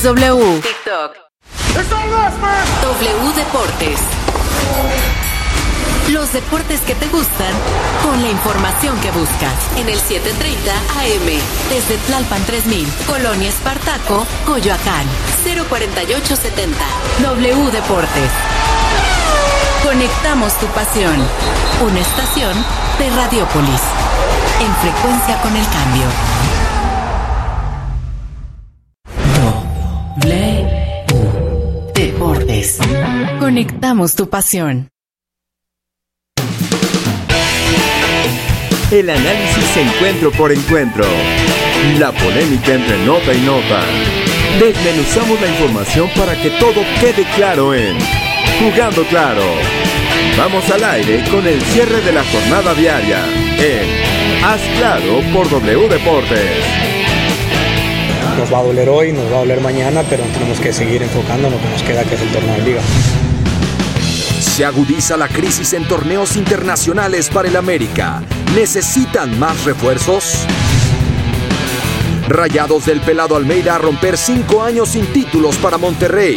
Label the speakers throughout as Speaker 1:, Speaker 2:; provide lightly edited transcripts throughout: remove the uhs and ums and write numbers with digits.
Speaker 1: W. TikTok. W Deportes. Los deportes que te gustan con la información que buscas en el 7:30 AM. Desde Tlalpan 3000, Colonia Espartaco, Coyoacán, 04870. W Deportes. Conectamos tu pasión. Una estación de Radiópolis. En frecuencia con el cambio. W Deportes. Conectamos tu pasión.
Speaker 2: El análisis encuentro por encuentro. La polémica entre nota y nota. Desmenuzamos la información para que todo quede claro en Jugando Claro. Vamos al aire con el cierre de la jornada diaria en Haz Claro por W Deportes.
Speaker 3: Nos va a doler hoy, nos va a doler mañana, pero tenemos que seguir enfocando en lo que nos queda, que es el torneo de liga.
Speaker 4: Se agudiza la crisis en torneos internacionales para el América. ¿Necesitan más refuerzos? Rayados del Pelado Almeida a romper 5 años sin títulos para Monterrey.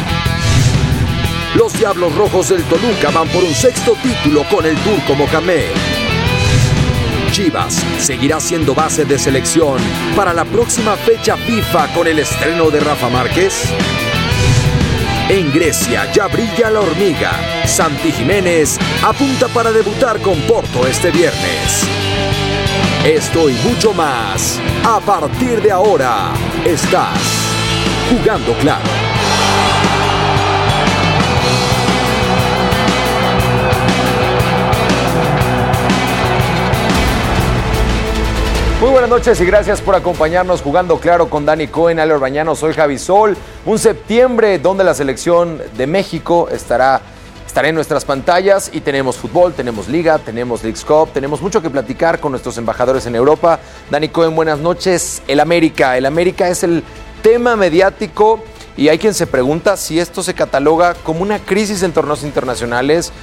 Speaker 4: Los Diablos Rojos del Toluca van por un 6º título con el turco Mohamed. Chivas seguirá siendo base de selección para la próxima fecha FIFA con el estreno de Rafa Márquez. En Grecia ya brilla la hormiga. Santi Jiménez apunta para debutar con Porto este viernes. Esto y mucho más. A partir de ahora, estás Jugando Claro.
Speaker 5: Muy buenas noches y gracias por acompañarnos Jugando Claro con Dani Cohen, Ale Orbañano. Soy Javi Sol. Un septiembre donde la selección de México estará en nuestras pantallas y tenemos fútbol, tenemos liga, tenemos Leagues Cup, tenemos mucho que platicar con nuestros embajadores en Europa. Dani Cohen, buenas noches. El América es el tema mediático y hay quien se pregunta si esto se cataloga como una crisis en torneos internacionales,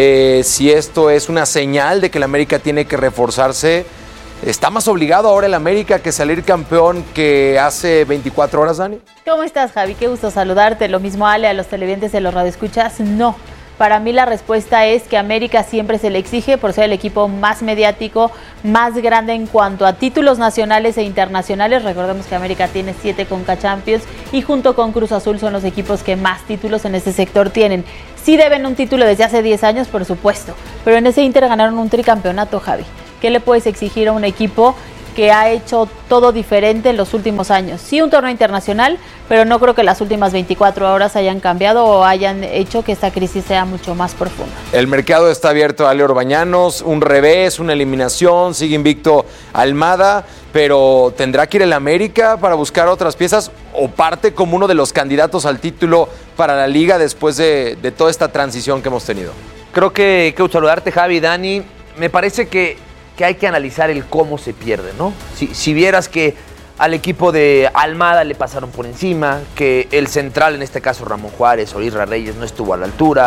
Speaker 5: si esto es una señal de que el América tiene que reforzarse. ¿Está más obligado ahora el América que salir campeón que hace 24 horas, Dani?
Speaker 6: ¿Cómo estás, Javi? Qué gusto saludarte. Lo mismo, Ale, a los televidentes de los radioescuchas. No. Para mí la respuesta es que América siempre se le exige por ser el equipo más mediático, más grande en cuanto a títulos nacionales e internacionales. Recordemos que América tiene 7 Conca Champions y junto con Cruz Azul son los equipos que más títulos en este sector tienen. Sí deben un título desde hace 10 años, por supuesto, pero en ese Inter ganaron un tricampeonato, Javi. ¿Qué le puedes exigir a un equipo que ha hecho todo diferente en los últimos años? Sí, un torneo internacional, pero no creo que las últimas 24 horas hayan cambiado o hayan hecho que esta crisis sea mucho más profunda. El mercado está abierto a Ale Orbañanos, un revés, una eliminación, sigue invicto Almada, pero ¿tendrá que ir el América para buscar otras piezas o parte como uno de los candidatos al título para la liga después de toda esta transición que hemos tenido?
Speaker 7: Creo que saludarte, Javi, Dani. Me parece que hay que analizar el cómo se pierde, ¿no? Si vieras que al equipo de Almada le pasaron por encima, que el central, en este caso Ramón Juárez o Isra Reyes, no estuvo a la altura,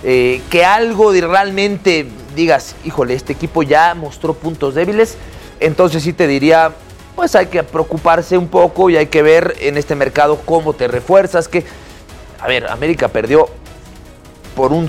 Speaker 7: que algo de realmente digas, híjole, este equipo ya mostró puntos débiles, entonces sí te diría, pues hay que preocuparse un poco y hay que ver en este mercado cómo te refuerzas, a ver, América perdió por un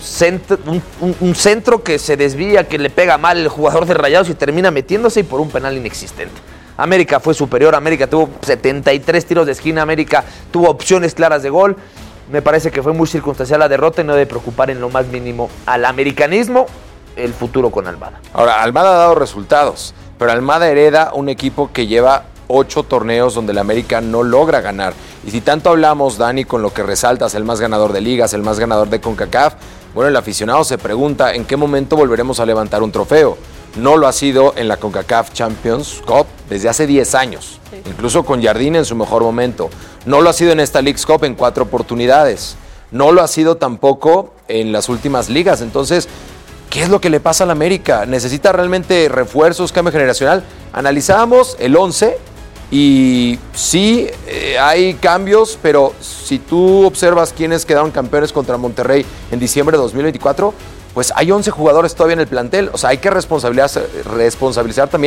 Speaker 7: centro que se desvía, que le pega mal el jugador de Rayados y termina metiéndose y por un penal inexistente. América fue superior, América tuvo 73 tiros de esquina, América tuvo opciones claras de gol. Me parece que fue muy circunstancial la derrota y no debe preocupar en lo más mínimo al americanismo el futuro con Almada.
Speaker 5: Ahora, Almada ha dado resultados, pero Almada hereda un equipo que lleva 8 torneos donde el América no logra ganar. Y si tanto hablamos, Dani, con lo que resaltas, el más ganador de ligas, el más ganador de CONCACAF, bueno, el aficionado se pregunta en qué momento volveremos a levantar un trofeo. No lo ha sido en la CONCACAF Champions Cup desde hace 10 años, sí. Incluso con Jardine en su mejor momento. No lo ha sido en esta Leagues Cup en 4 oportunidades. No lo ha sido tampoco en las últimas ligas. Entonces, ¿qué es lo que le pasa al América? ¿Necesita realmente refuerzos, cambio generacional? Analizábamos el 11 y sí, hay cambios, pero si tú observas quiénes quedaron campeones contra Monterrey en diciembre de 2024, pues hay 11 jugadores todavía en el plantel. O sea, hay que responsabilizar también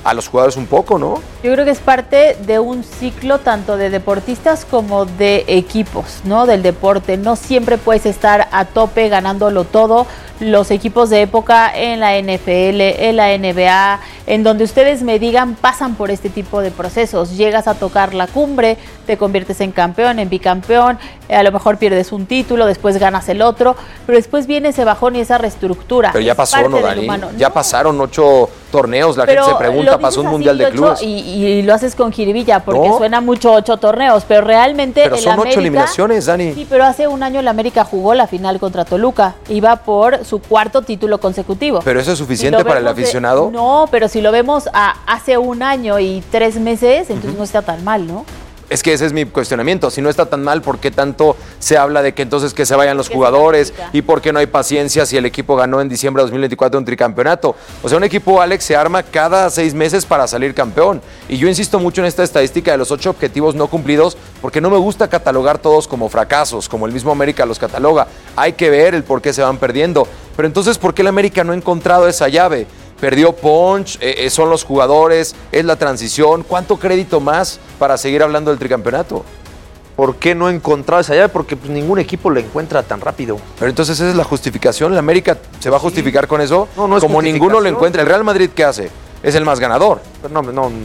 Speaker 5: a los jugadores un poco, ¿no?
Speaker 6: Yo creo que es parte de un ciclo tanto de deportistas como de equipos, ¿no? Del deporte. No siempre puedes estar a tope ganándolo todo. Los equipos de época en la NFL, en la NBA, en donde ustedes me digan, pasan por este tipo de procesos. Llegas a tocar la cumbre, te conviertes en campeón, en bicampeón, a lo mejor pierdes un título, después ganas el otro, pero después viene ese bajón y esa reestructura.
Speaker 5: Pero ya pasó, ¿no, Dani? Ya pasaron 8 torneos, la
Speaker 6: pero
Speaker 5: gente se pregunta, pasó un mundial de clubes.
Speaker 6: Y lo haces con jiribilla, porque suena mucho 8 torneos, pero realmente
Speaker 5: pero son 8 eliminaciones, Dani.
Speaker 6: Sí, pero hace un año el América jugó la final contra Toluca, iba por su 4º título consecutivo.
Speaker 5: ¿Pero eso es suficiente para el aficionado?
Speaker 6: No, pero si lo vemos hace un año y 3 meses, entonces no está tan mal, ¿no?
Speaker 5: Es que ese es mi cuestionamiento. Si no está tan mal, ¿por qué tanto se habla de que entonces que se vayan los jugadores? ¿Y por qué no hay paciencia si el equipo ganó en diciembre de 2024 un tricampeonato? O sea, un equipo, Alex, se arma cada 6 meses para salir campeón. Y yo insisto mucho en esta estadística de los 8 objetivos no cumplidos, porque no me gusta catalogar todos como fracasos, como el mismo América los cataloga. Hay que ver el por qué se van perdiendo. Pero entonces, ¿por qué el América no ha encontrado esa llave? Perdió punch, son los jugadores, es la transición. ¿Cuánto crédito más para seguir hablando del tricampeonato?
Speaker 7: ¿Por qué no encontrar esa llave? Porque pues, ningún equipo lo encuentra tan rápido.
Speaker 5: Pero entonces esa es la justificación. ¿La América se va a justificar con eso?
Speaker 7: No es
Speaker 5: como ninguno lo encuentra. ¿El Real Madrid qué hace? Es el más ganador.
Speaker 7: Pero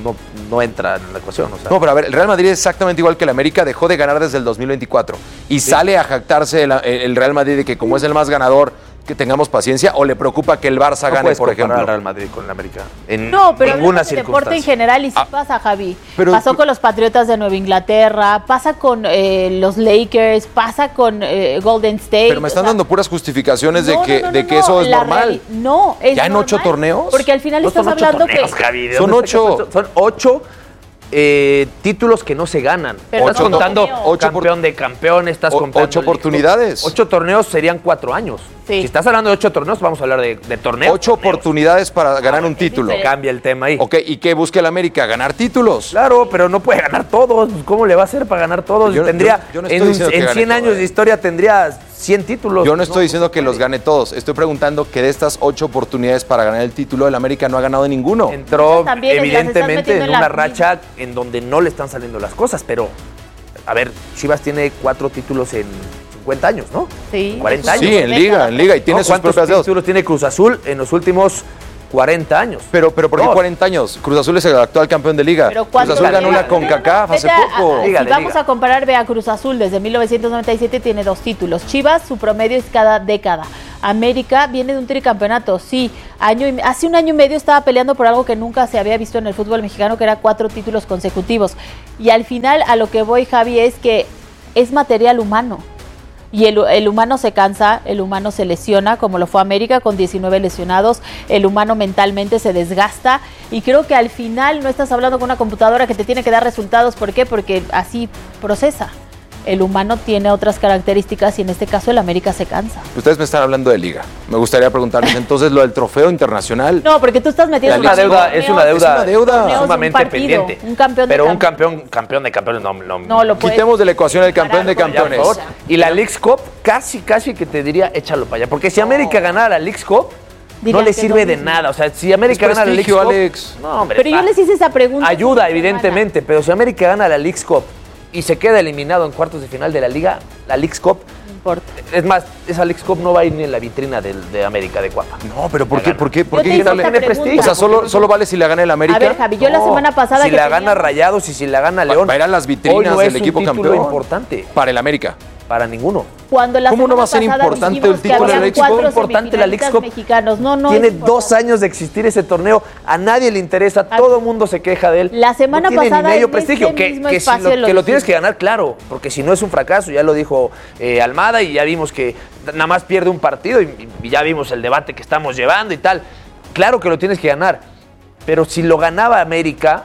Speaker 7: no entra en la ecuación. O sea.
Speaker 5: No, pero a ver, el Real Madrid es exactamente igual que el América, dejó de ganar desde el 2024. Y sale a jactarse el Real Madrid de que como es el más ganador, que tengamos paciencia, o le preocupa que el Barça gane, por ejemplo.
Speaker 7: Al Real Madrid con el América.
Speaker 6: No, pero ninguna circunstancia. Deporte en general y sí pasa, Javi. Pasó con los Patriotas de Nueva Inglaterra, pasa con los Lakers, pasa con Golden State.
Speaker 5: Pero me están dando puras justificaciones de que eso es normal.
Speaker 6: No, es
Speaker 5: ¿Ya en
Speaker 6: normal,
Speaker 5: 8 torneos?
Speaker 6: Porque al final estás hablando
Speaker 7: torneos, Javi,
Speaker 5: son 8.
Speaker 7: Son 8 títulos que no se ganan.
Speaker 6: Pero
Speaker 7: estás contando campeón de campeón, estás contando
Speaker 5: 8 oportunidades.
Speaker 7: 8 torneos serían 4 años.
Speaker 6: Sí.
Speaker 7: Si estás hablando de 8 torneos, vamos a hablar de torneos.
Speaker 5: 8 oportunidades para ganar un título.
Speaker 7: Cambia el tema ahí.
Speaker 5: Ok, ¿y qué busca el América? ¿Ganar títulos?
Speaker 7: Claro, pero no puede ganar todos. ¿Cómo le va a hacer para ganar todos?
Speaker 5: Yo no
Speaker 7: en 100 años de historia tendría 100 títulos.
Speaker 5: Yo no estoy diciendo que los gane todos. Estoy preguntando que de estas 8 oportunidades para ganar el título, el América no ha ganado ninguno.
Speaker 7: Entró evidentemente en una racha en donde no le están saliendo las cosas, pero a ver, Chivas tiene 4 títulos en 50 años, ¿no?
Speaker 6: Sí.
Speaker 7: 40 años.
Speaker 5: Sí, en liga, y tiene sus propias
Speaker 7: ¿Cuántos títulos tiene Cruz Azul en los últimos 40 años?
Speaker 5: Pero ¿por qué 40 años? Cruz Azul es el actual campeón de liga.
Speaker 6: Pero
Speaker 5: Cruz Azul ganó la CONCACAF hace poco.
Speaker 6: Si vamos a comparar, ve a Cruz Azul, desde 1997 tiene 2 títulos. Chivas, su promedio es cada década. América viene de un tricampeonato, sí. Hace un año y medio estaba peleando por algo que nunca se había visto en el fútbol mexicano, que era 4 títulos consecutivos. Y al final, a lo que voy, Javi, es que es material humano. Y el humano se cansa, el humano se lesiona, como lo fue América con 19 lesionados, el humano mentalmente se desgasta y creo que al final no estás hablando con una computadora que te tiene que dar resultados. ¿Por qué? Porque así procesa. El humano tiene otras características y en este caso el América se cansa.
Speaker 5: Ustedes me están hablando de liga. Me gustaría preguntarles entonces lo del trofeo internacional.
Speaker 6: No, porque tú estás metiendo
Speaker 7: es una deuda sumamente pendiente.
Speaker 6: Un campeón
Speaker 7: pero un campeón de campeones
Speaker 6: no lo puedes.
Speaker 5: Quitemos de la ecuación el campeón de campeones.
Speaker 7: Y la Leagues Cup casi que te diría échalo para allá, porque si América ganara la Leagues Cup no le sirve de nada. O sea, si América gana la Leagues Cup,
Speaker 5: Alex.
Speaker 7: No, hombre,
Speaker 6: pero yo les hice esa pregunta.
Speaker 7: Ayuda, evidentemente, pero si América gana la Leagues Cup y se queda eliminado en cuartos de final de la Liga, la Leagues Cup,
Speaker 6: no importa.
Speaker 7: Es más, esa Leagues Cup no va a ir ni en la vitrina de América de Cuapa.
Speaker 5: No, pero ¿por qué?
Speaker 7: Tiene prestigio.
Speaker 5: O sea, solo vale si la gana el América.
Speaker 6: A ver, Javi, yo la semana pasada
Speaker 7: si la gana Rayados y si la gana León,
Speaker 5: va a ir a las vitrinas del equipo campeón.
Speaker 7: Importante
Speaker 5: para el América.
Speaker 7: Para ninguno.
Speaker 5: ¿Cómo no va a ser importante el título de la Leagues Cup?
Speaker 7: Importante la Leagues Cup.
Speaker 6: No
Speaker 7: tiene 2 años de existir ese torneo. A nadie le interesa. Todo el mundo se queja de él.
Speaker 6: La semana
Speaker 7: pasada.
Speaker 6: Ni
Speaker 7: medio prestigio. Que lo tienes que ganar, claro. Porque si no es un fracaso, ya lo dijo Almada y ya vimos que nada más pierde un partido y ya vimos el debate que estamos llevando y tal. Claro que lo tienes que ganar. Pero si lo ganaba América,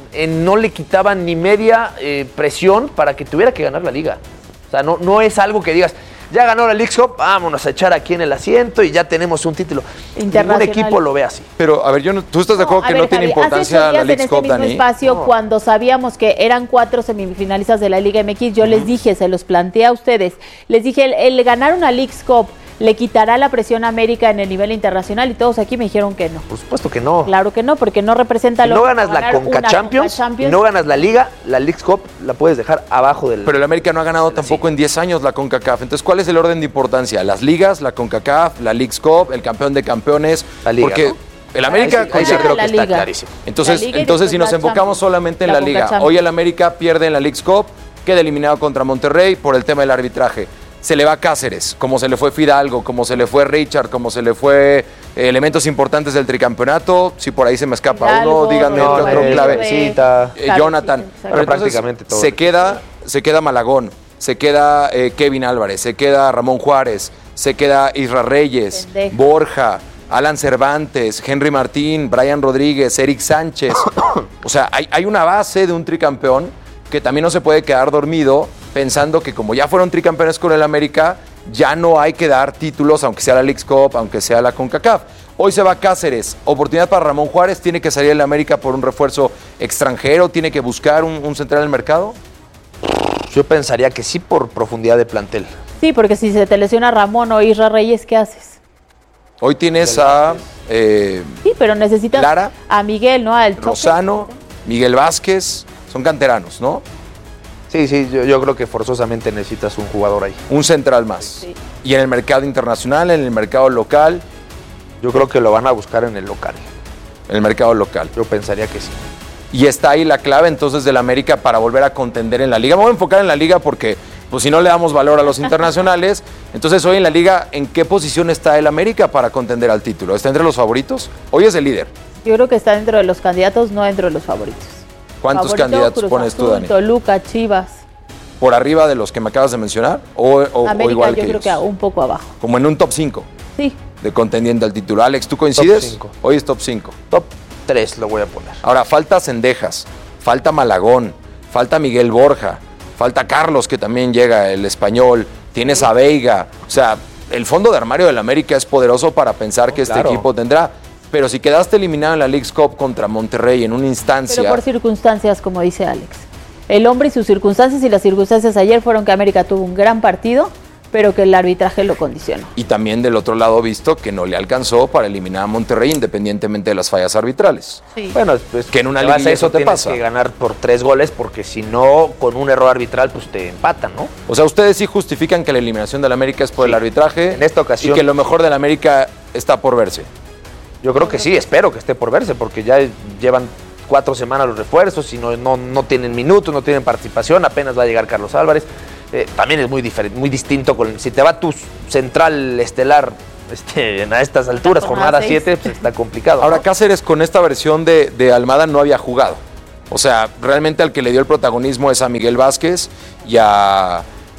Speaker 7: no le quitaban ni media presión para que tuviera que ganar la liga. O sea, no es algo que digas, ya ganó la Leagues Cup, vámonos a echar aquí en el asiento y ya tenemos un título. Ningún equipo lo ve así.
Speaker 5: Pero, a ver, ¿tú estás de acuerdo que no tiene importancia la Leagues Cup, Dani?
Speaker 6: En este mismo espacio, cuando sabíamos que eran 4 semifinalistas de la Liga MX, yo les dije, se los planteé a ustedes, les dije, el ganar una Leagues Cup ¿Le quitará la presión a América en el nivel internacional? Y todos aquí me dijeron que no.
Speaker 7: Por supuesto que no.
Speaker 6: Claro que no, porque no representa
Speaker 7: si no ganas la Conca Champions, y no ganas la Liga, la Leagues Cup la puedes dejar abajo del...
Speaker 5: Pero el América no ha ganado tampoco en 10 años la CONCACAF. Entonces, ¿cuál es el orden de importancia? Las ligas, la CONCACAF, la Leagues Cup, el campeón de campeones.
Speaker 7: La Liga,
Speaker 5: porque
Speaker 7: ¿no?
Speaker 5: el América...
Speaker 7: Ahí sí creo que está clarísimo.
Speaker 5: Entonces si nos enfocamos solamente en la Liga, hoy el América pierde en la Leagues Cup, queda eliminado contra Monterrey por el tema del arbitraje. Se le va Cáceres, como se le fue Fidalgo, como se le fue Richard, como se le fue elementos importantes del tricampeonato. Si por ahí se me escapa
Speaker 6: Fidalgo,
Speaker 5: uno, díganme otro clave. Jonathan.
Speaker 7: Pero prácticamente todo.
Speaker 5: Se queda Malagón, se queda Kevin Álvarez, se queda Ramón Juárez, se queda Isra Reyes, Borja, Alan Cervantes, Henry Martín, Brian Rodríguez, Eric Sánchez. O sea, hay una base de un tricampeón que también no se puede quedar dormido pensando que como ya fueron tricampeones con el América, ya no hay que dar títulos, aunque sea la Leagues Cup, aunque sea la CONCACAF. Hoy se va Cáceres, oportunidad para Ramón Juárez, tiene que salir el América por un refuerzo extranjero, tiene que buscar un central en el mercado.
Speaker 7: Yo pensaría que sí, por profundidad de plantel.
Speaker 6: Sí, porque si se te lesiona Ramón o Isra Reyes, ¿qué haces?
Speaker 5: Hoy tienes a...
Speaker 6: sí, pero necesitas
Speaker 5: Lara,
Speaker 6: a Miguel, ¿no? Al
Speaker 5: Lozano, Miguel Vázquez, son canteranos, ¿no?
Speaker 7: Sí, yo creo que forzosamente necesitas un jugador ahí.
Speaker 5: Un central más. Sí. Y en el mercado internacional, en el mercado local.
Speaker 7: Yo creo que lo van a buscar en el local.
Speaker 5: En el mercado local.
Speaker 7: Yo pensaría que sí.
Speaker 5: Y está ahí la clave entonces del América para volver a contender en la Liga. Me voy a enfocar en la Liga porque pues si no le damos valor a los internacionales, entonces hoy en la Liga, ¿en qué posición está el América para contender al título? ¿Está entre los favoritos? Hoy es el líder.
Speaker 6: Yo creo que está dentro de los candidatos, no dentro de los favoritos.
Speaker 5: ¿Cuántos
Speaker 6: Favorito,
Speaker 5: candidatos
Speaker 6: Cruz
Speaker 5: pones
Speaker 6: Azul,
Speaker 5: tú, Dani?
Speaker 6: Toluca, Chivas.
Speaker 5: ¿Por arriba de los que me acabas de mencionar? ¿O
Speaker 6: América,
Speaker 5: igual
Speaker 6: yo
Speaker 5: que
Speaker 6: creo
Speaker 5: ellos?
Speaker 6: que un poco abajo.
Speaker 5: Como en un top 5.
Speaker 6: Sí.
Speaker 5: De contendiente al título. Alex, ¿tú coincides?
Speaker 7: Top 5.
Speaker 5: Hoy es top 5.
Speaker 7: Top 3 lo voy a poner.
Speaker 5: Ahora, falta Cendejas, falta Malagón, falta Miguel Borja, falta Carlos, que también llega, el español, tienes a Veiga. O sea, el fondo de armario del América es poderoso para pensar que este equipo tendrá. Pero si quedaste eliminado en la Leagues Cup contra Monterrey en una instancia...
Speaker 6: Pero por circunstancias, como dice Alex. El hombre y sus circunstancias, y las circunstancias ayer fueron que América tuvo un gran partido, pero que el arbitraje lo condicionó.
Speaker 5: Y también del otro lado visto que no le alcanzó para eliminar a Monterrey independientemente de las fallas arbitrales.
Speaker 6: Sí.
Speaker 7: Bueno, pues
Speaker 5: que en una liguilla eso te pasa.
Speaker 7: Tienes que ganar por 3 goles porque si no, con un error arbitral, pues te empatan, ¿no?
Speaker 5: O sea, ustedes sí justifican que la eliminación del América es por el arbitraje.
Speaker 7: En esta ocasión.
Speaker 5: Y que lo mejor del América está por verse.
Speaker 7: Yo creo que sí, espero que esté por verse, porque ya llevan 4 semanas los refuerzos y no tienen minutos, no tienen participación, apenas va a llegar Carlos Álvarez. También es muy diferente, muy distinto. Si te va tu central estelar a estas alturas, jornada 7, pues está complicado.
Speaker 5: Ahora, Cáceres con esta versión de Almada no había jugado. O sea, realmente al que le dio el protagonismo es a Miguel Vázquez y a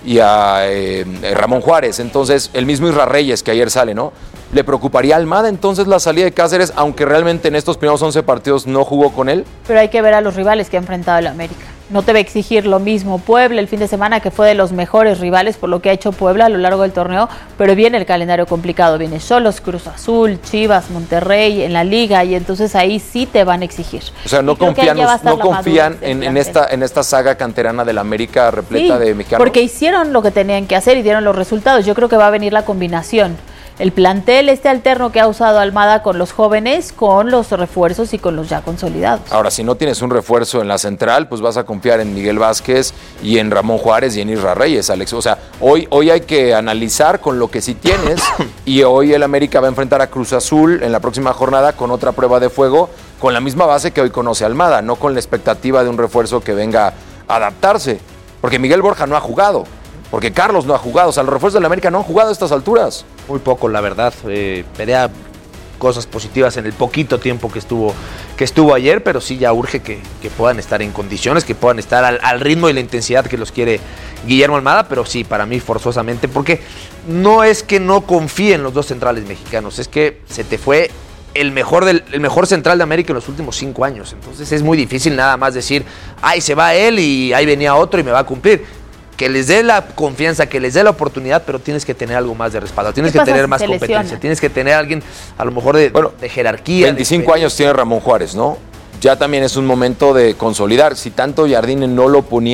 Speaker 5: Ramón Juárez. Entonces, el mismo Isra Reyes que ayer sale, ¿no? ¿Le preocuparía a Almada entonces la salida de Cáceres, aunque realmente en estos primeros 11 partidos no jugó con él?
Speaker 6: Pero hay que ver a los rivales que ha enfrentado el América. No te va a exigir lo mismo Puebla el fin de semana, que fue de los mejores rivales por lo que ha hecho Puebla a lo largo del torneo, pero viene el calendario complicado, viene Xolos, Cruz Azul, Chivas, Monterrey en la Liga, y entonces ahí sí te van a exigir.
Speaker 5: O sea, no confían en esta saga canterana del América repleta de mexicanos.
Speaker 6: Porque hicieron lo que tenían que hacer y dieron los resultados. Yo creo que va a venir la combinación. El plantel alterno que ha usado Almada con los jóvenes, con los refuerzos y con los ya consolidados.
Speaker 5: Ahora, si no tienes un refuerzo en la central, pues vas a confiar en Miguel Vázquez y en Ramón Juárez y en Isra Reyes, Alex. O sea, hoy hay que analizar con lo que sí tienes, y hoy el América va a enfrentar a Cruz Azul en la próxima jornada con otra prueba de fuego, con la misma base que hoy conoce Almada, no con la expectativa de un refuerzo que venga a adaptarse. Porque Miguel Borja no ha jugado. Porque Carlos no ha jugado, o sea, los refuerzos de la América no han jugado a estas alturas.
Speaker 7: Muy poco, la verdad. Vería cosas positivas en el poquito tiempo que estuvo ayer, pero sí ya urge que puedan estar en condiciones, que puedan estar al ritmo y la intensidad que los quiere Guillermo Almada, pero sí, para mí forzosamente, porque no es que no confíe en los dos centrales mexicanos, es que se te fue el mejor central de América en los últimos 5 años. Entonces es muy difícil nada más decir, ay, se va él y ahí venía otro y me va a cumplir. Que les dé la confianza, que les dé la oportunidad, pero tienes que tener algo más de respaldo, tienes que tener más competencia, tienes que tener a alguien a lo mejor de jerarquía.
Speaker 5: 25 años tiene Ramón Juárez, ¿no? Ya también es un momento de consolidar. Si tanto Jardine no lo ponía,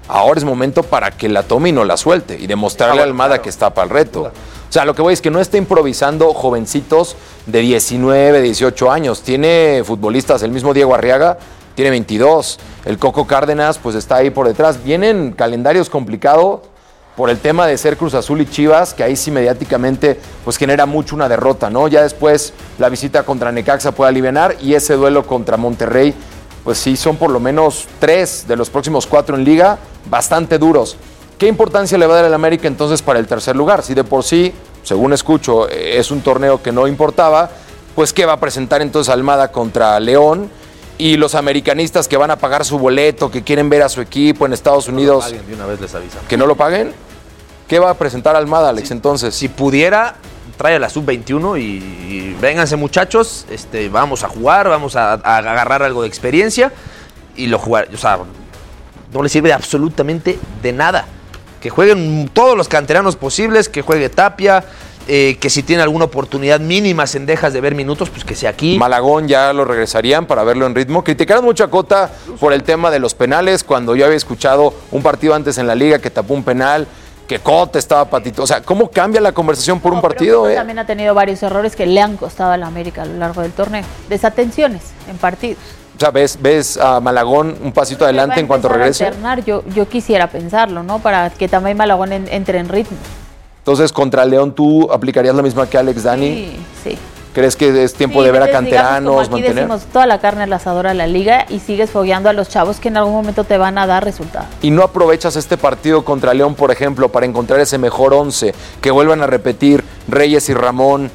Speaker 5: Ahora es momento para que la tome y no la suelte y demostrarle a Almada que está para el reto. O sea, lo que voy es que no está improvisando jovencitos de 19, 18 años. Tiene futbolistas, el mismo Diego Arriaga tiene 22. El Coco Cárdenas pues está ahí por detrás. Vienen calendarios complicados por el tema de ser Cruz Azul y Chivas, que ahí sí mediáticamente pues genera mucho una derrota, ¿no? Ya después la visita contra Necaxa puede alivianar y ese duelo contra Monterrey, pues sí son por lo menos 3 de los próximos 4 en liga, bastante duros. ¿Qué importancia le va a dar el América entonces para el tercer lugar? Si de por sí, según escucho, es un torneo que no importaba, pues ¿qué va a presentar entonces Almada contra León? Y los americanistas que van a pagar su boleto, que quieren ver a su equipo en Estados Unidos.
Speaker 7: No lo paguen, de una vez les avisan.
Speaker 5: ¿Que no lo paguen? ¿Qué va a presentar Almada, Alex, entonces?
Speaker 7: Si pudiera, trae a la sub-21 y vénganse, muchachos, vamos a jugar, vamos a agarrar algo de experiencia y lo jugar. O sea, no les sirve absolutamente de nada. Que jueguen todos los canteranos posibles, que juegue Tapia, que si tiene alguna oportunidad mínima en dejas de ver minutos, pues que sea aquí.
Speaker 5: Malagón ya lo regresarían para verlo en ritmo. Criticaron mucho a Cota por el tema de los penales, cuando yo había escuchado un partido antes en la liga que tapó un penal, que Cota estaba patito. O sea, ¿cómo cambia la conversación por un partido?
Speaker 6: También ha tenido varios errores que le han costado a la América a lo largo del torneo. Desatenciones en partidos.
Speaker 5: O sea, ves a Malagón un pasito adelante en cuanto regrese.
Speaker 6: Yo quisiera pensarlo, ¿no? Para que también Malagón entre en ritmo.
Speaker 5: Entonces, contra León, ¿tú aplicarías la misma que Alex, Dani?
Speaker 6: Sí.
Speaker 5: ¿Crees que es tiempo de ver a canteranos,
Speaker 6: como aquí decimos, toda la carne al asador a la liga y sigues fogueando a los chavos que en algún momento te van a dar resultados?
Speaker 5: ¿Y no aprovechas este partido contra León, por ejemplo, para encontrar ese mejor 11, que vuelvan a repetir Reyes y Ramón?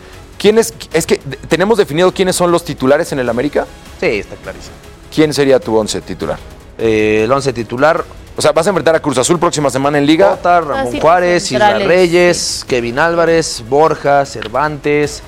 Speaker 5: ¿Es que tenemos definido quiénes son los titulares en el América?
Speaker 7: Sí, está clarísimo.
Speaker 5: ¿Quién sería tu 11 titular?
Speaker 7: El 11 titular...
Speaker 5: O sea, vas a enfrentar a Cruz Azul próxima semana en Liga.
Speaker 7: Cota, Ramón Juárez, Isla Reyes, Kevin Álvarez, Borja, Cervantes,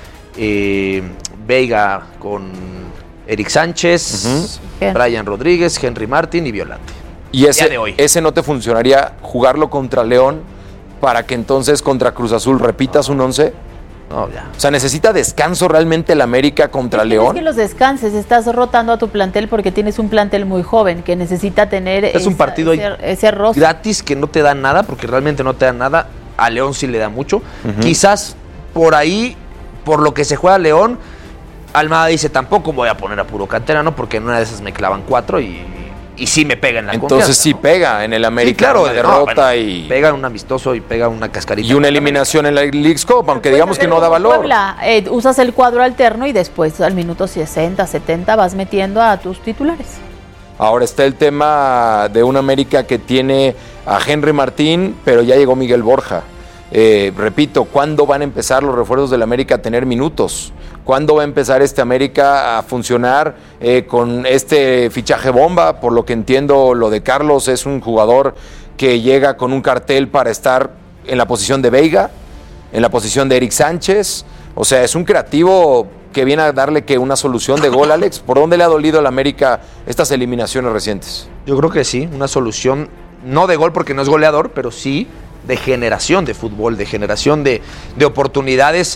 Speaker 7: Veiga con Eric Sánchez, Brian Rodríguez, Henry Martín y Violante.
Speaker 5: ¿Y ese no te funcionaría jugarlo contra León para que entonces contra Cruz Azul repitas un 11?
Speaker 7: No, ya.
Speaker 5: O sea, ¿necesita descanso realmente el América contra León?
Speaker 6: Es que los descanses, estás rotando a tu plantel porque tienes un plantel muy joven que necesita tener
Speaker 7: un partido
Speaker 6: ese roster
Speaker 7: gratis que no te da nada, porque realmente no te da nada. A León sí le da mucho. Quizás por ahí, por lo que se juega León, Almada dice, tampoco voy a poner a puro canterano porque en una de esas me clavan 4 y sí me pega en la confianza.
Speaker 5: Entonces sí, ¿no? Pega en el América,
Speaker 7: sí, claro,
Speaker 5: una derrota y...
Speaker 7: Pega un amistoso y pega una cascarita.
Speaker 5: Y una eliminación en la Leagues Cup, aunque digamos que no da valor.
Speaker 6: Puebla, usas el cuadro alterno y después al minuto 60, 70 vas metiendo a tus titulares.
Speaker 5: Ahora está el tema de un América que tiene a Henry Martín, pero ya llegó Miguel Borja. Repito, ¿cuándo van a empezar los refuerzos del América a tener minutos? ¿Cuándo va a empezar este América a funcionar con este fichaje bomba? Por lo que entiendo, lo de Carlos es un jugador que llega con un cartel para estar en la posición de Veiga, en la posición de Eric Sánchez. O sea, es un creativo que viene a darle que una solución de gol, Alex. ¿Por dónde le ha dolido al América estas eliminaciones recientes?
Speaker 7: Yo creo que sí, una solución, no de gol porque no es goleador, pero sí de generación de fútbol, de generación de oportunidades.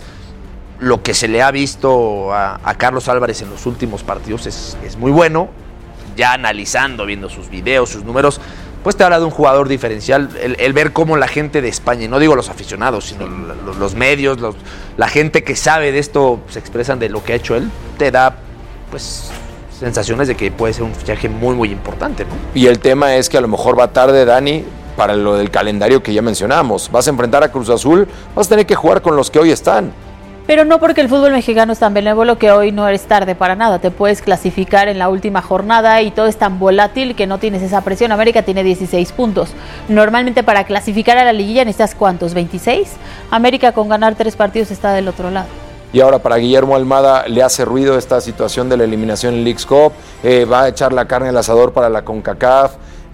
Speaker 7: Lo que se le ha visto a Carlos Álvarez en los últimos partidos es muy bueno. Ya analizando, viendo sus videos, sus números, pues te habla de un jugador diferencial. El ver cómo la gente de España, y no digo los aficionados, sino los medios, la gente que sabe de esto se expresan de lo que ha hecho él, te da pues sensaciones de que puede ser un fichaje muy, muy importante, ¿no?
Speaker 5: Y el tema es que a lo mejor va tarde, Dani, para lo del calendario que ya mencionamos. Vas a enfrentar a Cruz Azul, vas a tener que jugar con los que hoy están.
Speaker 6: Pero no porque el fútbol mexicano es tan benévolo que hoy no eres tarde para nada. Te puedes clasificar en la última jornada y todo es tan volátil que no tienes esa presión. América tiene 16 puntos. Normalmente para clasificar a la liguilla necesitas ¿cuántos? ¿26? América con ganar 3 partidos está del otro lado.
Speaker 5: Y ahora para Guillermo Almada le hace ruido esta situación de la eliminación en Leagues Cup. Va a echar la carne al asador para la CONCACAF.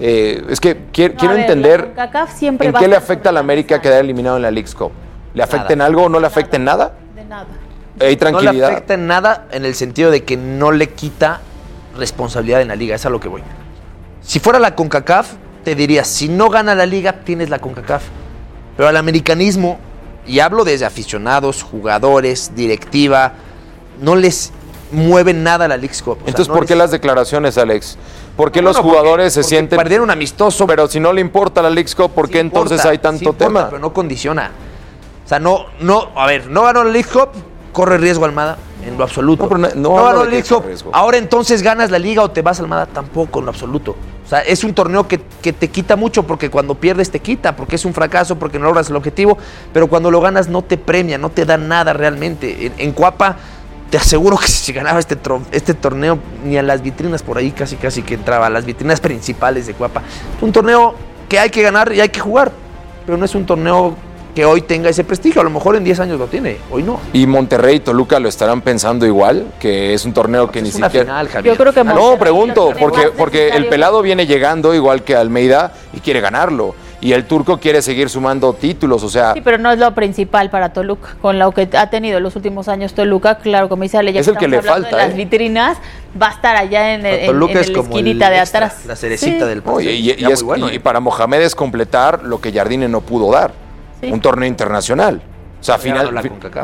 Speaker 5: Es que quiero entender en qué le afecta a la América quedar eliminado en la Leagues Cup. ¿Le afecta en algo o no le afecta en nada?
Speaker 6: Nada.
Speaker 5: Hay tranquilidad.
Speaker 7: No le afecta en nada en el sentido de que no le quita responsabilidad en la liga, es a lo que voy. Si fuera la CONCACAF, te diría, si no gana la liga, tienes la CONCACAF. Pero al americanismo, y hablo desde aficionados, jugadores, directiva, no les mueve nada la Leagues Cup.
Speaker 5: Entonces, ¿por qué las declaraciones, Alex? ¿Por qué los jugadores se sienten?
Speaker 7: Perdieron un amistoso.
Speaker 5: Pero si no le importa la Leagues Cup, ¿por qué entonces hay tanto tema?
Speaker 7: Pero no condiciona. O sea, no ganó la Leagues Cup, corre riesgo Almada en lo absoluto. No ganó la Leagues Cup, ahora entonces ganas la liga o te vas Almada, tampoco en lo absoluto. O sea, es un torneo que te quita mucho porque cuando pierdes te quita, porque es un fracaso, porque no logras el objetivo, pero cuando lo ganas no te premia, no te da nada realmente. En Cuapa te aseguro que si ganaba este torneo, ni a las vitrinas por ahí casi que entraba, a las vitrinas principales de Cuapa. Es un torneo que hay que ganar y hay que jugar, pero no es un torneo que hoy tenga ese prestigio. A lo mejor en 10 años lo tiene, hoy no.
Speaker 5: ¿Y Monterrey y Toluca lo estarán pensando igual? Que es un torneo que ni siquiera...
Speaker 7: Final, Javier.
Speaker 6: Yo creo que
Speaker 5: No, pregunto, porque el pelado viene llegando igual que Almeida y quiere ganarlo. Y el turco quiere seguir sumando títulos, o sea...
Speaker 6: Sí, pero no es lo principal para Toluca. Con lo que ha tenido en los últimos años Toluca, claro, como dice Ale, ya
Speaker 5: es el que le falta.
Speaker 6: Las vitrinas, va a estar allá en la esquinita de atrás.
Speaker 7: La cerecita del pastel.
Speaker 5: Y para Mohamed es completar lo que Jardine no pudo dar. Sí. Un torneo internacional. O sea, final...
Speaker 7: La CONCACAF,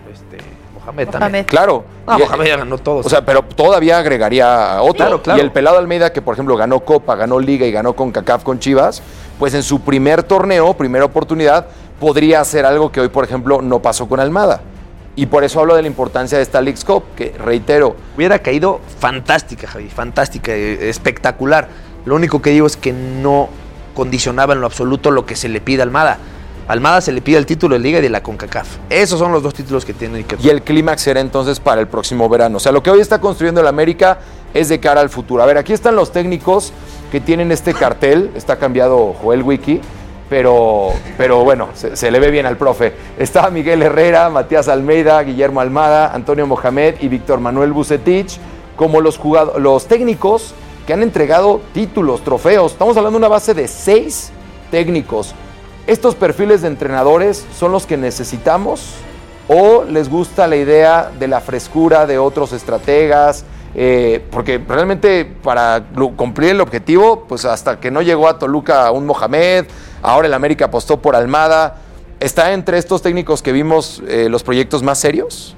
Speaker 7: Mohamed también.
Speaker 5: Claro.
Speaker 7: Mohamed ya ganó todo.
Speaker 5: O sea, pero todavía agregaría otro.
Speaker 7: Claro.
Speaker 5: Y el pelado Almeida, que por ejemplo ganó Copa, ganó Liga y ganó CONCACAF con Chivas, pues en su primer torneo, primera oportunidad, podría hacer algo que hoy, por ejemplo, no pasó con Almada. Y por eso hablo de la importancia de esta Leagues Cup, que, reitero...
Speaker 7: Hubiera caído fantástica, Javi, fantástica, espectacular. Lo único que digo es que no condicionaba en lo absoluto lo que se le pide a Almada. Almada se le pide el título de Liga y de la CONCACAF. Esos son los dos títulos que tiene que...
Speaker 5: Y el clímax será entonces para el próximo verano. O sea, lo que hoy está construyendo el América es de cara al futuro. A ver, aquí están los técnicos que tienen este cartel. Está cambiado Joel Wiki, pero bueno, se le ve bien al profe. Está Miguel Herrera, Matías Almeida, Guillermo Almada, Antonio Mohamed y Víctor Manuel Vucetich como los técnicos que han entregado títulos, trofeos. Estamos hablando de una base de 6 técnicos. ¿Estos perfiles de entrenadores son los que necesitamos o les gusta la idea de la frescura de otros estrategas? Porque realmente para cumplir el objetivo, pues hasta que no llegó a Toluca un Mohamed, ahora el América apostó por Almada. ¿Está entre estos técnicos que vimos los proyectos más serios?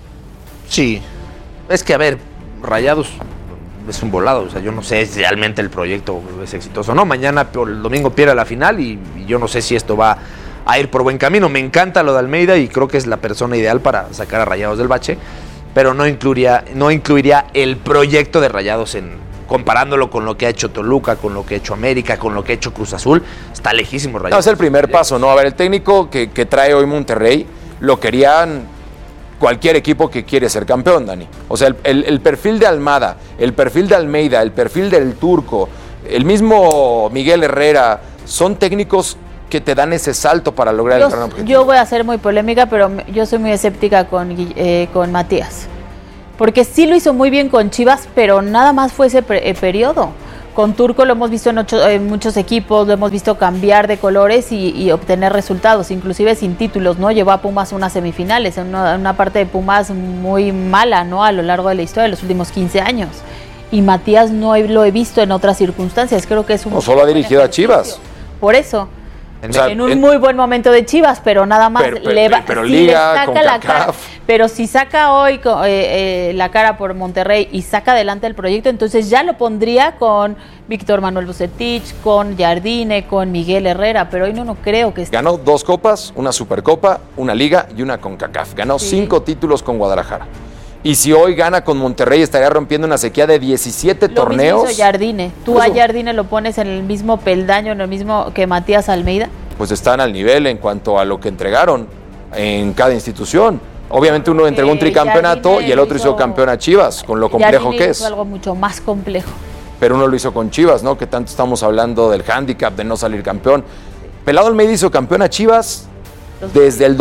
Speaker 7: Sí, es que a ver, Rayados es un volado, o sea, yo no sé si realmente el proyecto es exitoso o no. Mañana, el domingo pierde la final y yo no sé si esto va a ir por buen camino. Me encanta lo de Almeida y creo que es la persona ideal para sacar a Rayados del bache, pero no incluiría el proyecto de Rayados comparándolo con lo que ha hecho Toluca, con lo que ha hecho América, con lo que ha hecho Cruz Azul. Está lejísimo Rayados.
Speaker 5: No, es el primer paso, ¿no? A ver, el técnico que trae hoy Monterrey lo querían cualquier equipo que quiere ser campeón, Dani. O sea, el perfil de Almada, el perfil de Almeida, el perfil del turco, el mismo Miguel Herrera, son técnicos que te dan ese salto para lograr el gran objetivo.
Speaker 6: Yo voy a ser muy polémica, pero yo soy muy escéptica con Matías. Porque sí lo hizo muy bien con Chivas, pero nada más fue ese periodo. Con Turco lo hemos visto en muchos equipos, lo hemos visto cambiar de colores y obtener resultados, inclusive sin títulos, ¿no? Llevó a Pumas a unas semifinales, en una parte de Pumas muy mala, ¿no? A lo largo de la historia de los últimos 15 años. Y Matías no lo he visto en otras circunstancias, creo que es un...
Speaker 5: No, solo ha dirigido a Chivas.
Speaker 6: Por eso. En un muy buen momento de Chivas, pero nada más
Speaker 5: pero si Liga, le saca la cara,
Speaker 6: pero si saca hoy la cara por Monterrey y saca adelante el proyecto, entonces ya lo pondría con Víctor Manuel Vucetich, con Jardine, con Miguel Herrera, pero hoy no creo que esté.
Speaker 5: Ganó 2 copas, una Supercopa, una Liga y una CONCACAF. Ganó 5 títulos con Guadalajara. Y si hoy gana con Monterrey, estaría rompiendo una sequía de 17 torneos.
Speaker 6: Lo mismo hizo Jardine. ¿Tú a Jardine lo pones en el mismo peldaño, en el mismo que Matías Almeida?
Speaker 5: Pues están al nivel en cuanto a lo que entregaron en cada institución. Obviamente uno entregó un tricampeonato Jardine y el otro hizo campeón a Chivas, con lo complejo
Speaker 6: Jardine
Speaker 5: que es.
Speaker 6: Hizo algo mucho más complejo.
Speaker 5: Pero uno lo hizo con Chivas, ¿no? Que tanto estamos hablando del hándicap, de no salir campeón. Pelado Almeida hizo campeón a Chivas desde el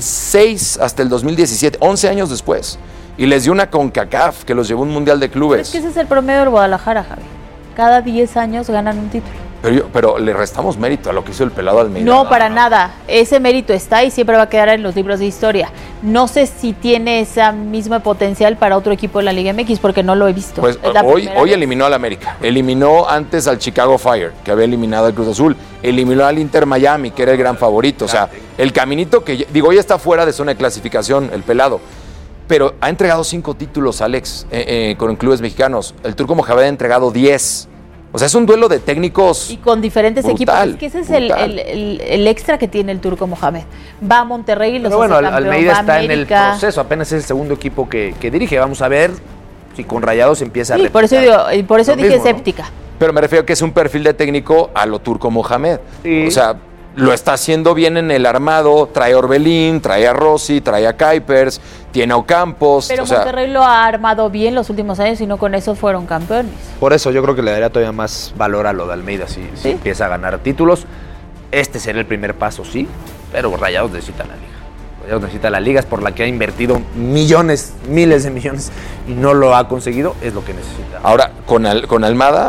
Speaker 5: 2006 hasta el 2017, 11 años después. Y les dio una CONCACAF que los llevó a un Mundial de Clubes.
Speaker 6: Pero es que ese es el promedio del Guadalajara, Javi. Cada 10 años ganan un título.
Speaker 5: Pero le restamos mérito a lo que hizo el pelado Almeida.
Speaker 6: No, para nada. Ese mérito está y siempre va a quedar en los libros de historia. No sé si tiene ese mismo potencial para otro equipo de la Liga MX, porque no lo he visto.
Speaker 5: Pues hoy eliminó al América. Eliminó antes al Chicago Fire, que había eliminado al Cruz Azul. Eliminó al Inter Miami, que era el gran favorito. O sea, el caminito que... Digo, hoy está fuera de zona de clasificación, el pelado. Pero ha entregado 5 títulos, Alex, con clubes mexicanos. El Turco Mohamed ha entregado 10. O sea, es un duelo de técnicos.
Speaker 6: Y con diferentes
Speaker 5: brutal,
Speaker 6: equipos. Es que ese es el extra que tiene el Turco Mohamed. Va a Monterrey y los hace campeón.
Speaker 7: Almeida
Speaker 6: va
Speaker 7: está
Speaker 6: América.
Speaker 7: en el proceso. Apenas es el segundo equipo que dirige. Vamos a ver si con Rayados empieza a
Speaker 6: replicar. Por eso dije
Speaker 7: mismo,
Speaker 6: escéptica.
Speaker 5: ¿no? Pero me refiero a que es un perfil de técnico a lo Turco Mohamed. Sí. O sea, lo está haciendo bien en el armado. Trae a Orbelín, trae a Rossi, trae a Kuipers, tiene a Ocampos.
Speaker 6: Pero Monterrey lo ha armado bien los últimos años y no con eso fueron campeones.
Speaker 7: Por eso yo creo que le daría todavía más valor a lo de Almeida si empieza a ganar títulos. Este será el primer paso, sí, pero Rayados necesita la Liga. Rayados necesita la Liga, es por la que ha invertido millones, miles de millones y no lo ha conseguido, es lo que necesita.
Speaker 5: Ahora, con Almeida,